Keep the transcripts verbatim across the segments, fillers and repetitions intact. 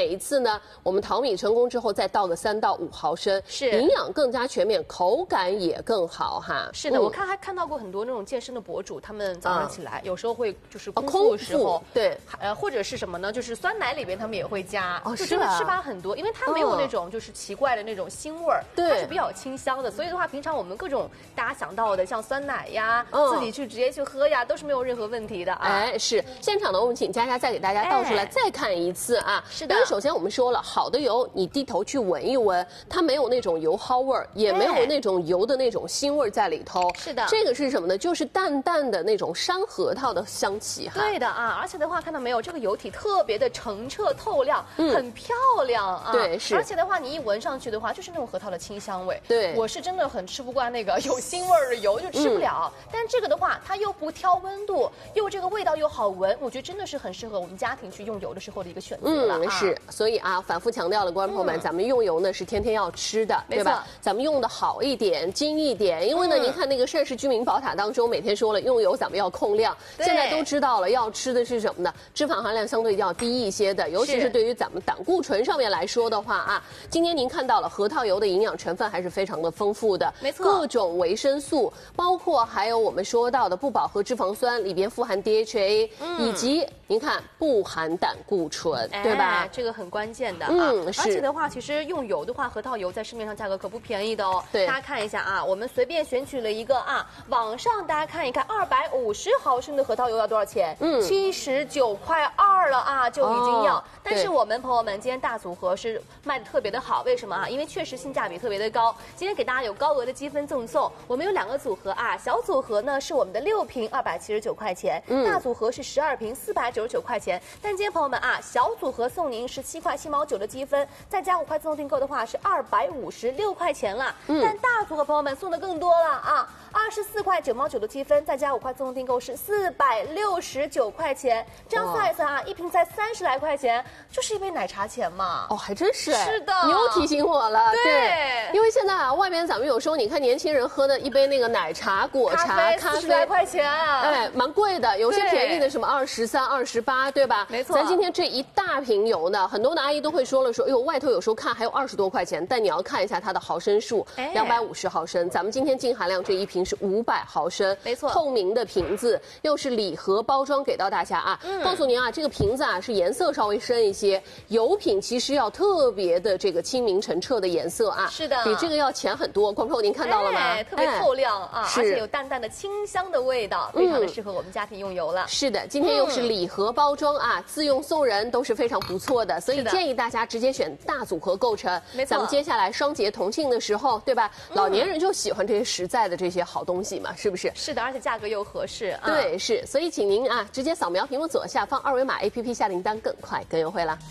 一次呢，我们淘米成功之后再倒个三到五毫升， 是营养更加全面，口感也更好哈。 是的， 嗯、 我看还看到过很多那种健身的博主，他们早上起来、啊、有时候会就是空腹腹的时候， 对， 呃，或者是什么呢？就是酸奶里边他们也会加， 哦， 就真的吃吧很多，因为它没有那种就是奇怪的那种腥味儿， 对， 它是比较清香的，所以的话，平常我们各种大家想到的像酸奶呀， 嗯、 自己去直接去喝呀，都是没有任何问题的啊。 哎，是现场呢，我们请佳佳再给大家倒出来、哎、再看一次啊。 是的。 但是首先我们说了，好的油你低头去闻一闻，它没有那种油耗味儿，也没有那种油的那种腥味在里头。 是的。 这个是什么呢？就是淡淡的那种山核桃的香气哈。 对的啊，而且的话看到没有，这个油体特别的澄澈透亮，嗯、很漂亮啊。 对，是。 而且的话，你一闻上去的话，就是那种核桃的清香味。 对。 我是真的很吃不惯那个有腥味儿的油，就吃不了。嗯、但这个的话，它又不挑温度，又这个味道又好闻，我觉得真的是很适合我们家庭去用油的时候的一个选择了。 嗯，是。所以啊，反复强调了，观众朋友们，嗯、咱们用油呢是天天要吃的，对吧？咱们用的好一点，精一点，因为呢，嗯、您看那个膳食居民宝塔当中，每天说了用油咱们要控量，现在都知道了，要吃的是什么呢？脂肪含量相对要低一些的，尤其是对于咱们胆固醇上面来说的话啊，今天您看到了核桃油的营养成分还是非常的丰富的， 没错， 各种维生素，包括还有我们说到的不饱和脂肪酸里边富含 D H A，嗯、以及您看不含胆固醇， 哎、 对吧？ 这个很关键的啊。 嗯，是。 而且的话，其实用油的话，核桃油在市面上价格可不便宜的哦。 对， 大家看一下啊，我们随便选取了一个啊，网上大家看一看，二百五十毫升的核桃油要多少钱？嗯，七十九块二了啊，就已经要。哦、但是我们朋友们今天大组合是卖的特别的好，为什么啊？因为确实性价比特别的高。今天给大家有高额的积分赠送，我们有两个组合啊，小组合呢是我们的六瓶二百七十九块钱，嗯、大组合是十二瓶四百九十九块钱。但今天朋友们啊，小组合送您十七块七毛九的积分，再加五块自动订购的话是二百五十六块钱了。嗯、但大组合朋友们送的更多了啊，二十四块九毛九的积分，再加五块自动订购是四百六十九块钱。这样算一算啊，一瓶才三十来块钱，就是一杯奶茶钱嘛。 哦，还真是。 是的， 你又提醒我了。 对， 对，因为现在啊，外面咱们有时候你看年轻人喝的一杯那个奶茶、果茶、咖啡， 四十来块钱， 哎，蛮贵的。有些便宜的什么二十三、二十八，对吧？ 没错。 咱今天这一大瓶油呢，很多的阿姨都会说了说，哎呦，外头有时候看还有二十多块钱，但你要看一下它的毫升数，两百五十毫升。咱们今天净含量这一瓶是五百毫升， 没错， 透明的瓶子，又是礼盒包装给到大家啊。嗯、告诉您啊，这个瓶子啊是颜色稍微深一些，油品其实要特别的这个清明澄澈的颜色啊。 是的， 比这个要浅很多。观众您看到了吗？ 哎、特别透亮、哎、啊， 是， 而且有淡淡的清香的味道，非常的适合我们家庭用油了。 嗯、是的，今天又是礼盒包装啊，自用送人都是非常不错的，所以建议大家直接选大组合购成。 没错， 咱们接下来双节同庆的时候，对吧？嗯、老年人就喜欢这些实在的这些好东西嘛，是不是？ 是的，而且价格又合适。啊、 对，是，所以请您啊直接扫描屏幕左下方二维码 A P P 下订单，更快更优惠啦。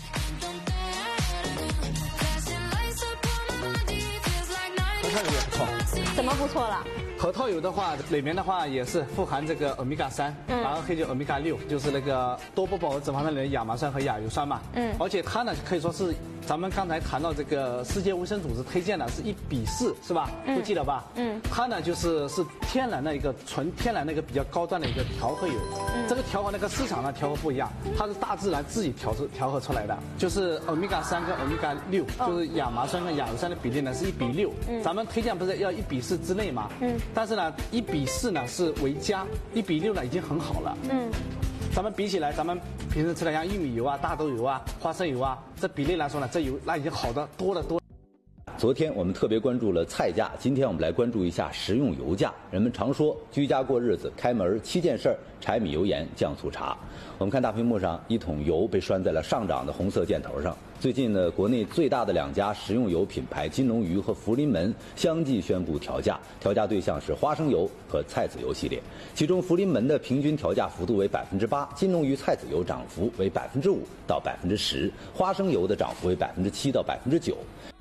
核桃油也不错， 怎么不错了？ 核桃油的话，里面的话也是富含这个欧米伽三，嗯，然后还有欧米伽六，就是那个多不饱和脂肪酸里的亚麻酸和亚油酸嘛，嗯，而且它呢可以说是咱们刚才谈到这个世界卫生组织推荐的是一比四，是吧？嗯，都记得吧？嗯，它呢就是是天然的一个纯天然的一个比较高端的一个调和油，嗯，这个调和那个市场的调和不一样，它是大自然自己调制调和出来的，就是欧米伽三跟欧米伽六，就是亚麻酸跟亚油酸的比例呢是一比六，嗯，咱们推荐不是要一比四之内吗？嗯。但是呢，一比四呢是为佳，一比六呢已经很好了。嗯，咱们比起来，咱们平时吃的像玉米油啊、大豆油啊、花生油啊，这比例来说呢，这油那已经好的多得多。 昨天我们特别关注了菜价，今天我们来关注一下食用油价。人们常说居家过日子，开门七件事儿：柴米油盐酱醋茶。我们看大屏幕上，一桶油被拴在了上涨的红色箭头上。最近呢，国内最大的两家食用油品牌金龙鱼和福临门相继宣布调价，调价对象是花生油和菜籽油系列。其中福临门的平均调价幅度为百分之八，金龙鱼菜籽油涨幅为百分之五到百分之十，花生油的涨幅为百分之七到百分之九。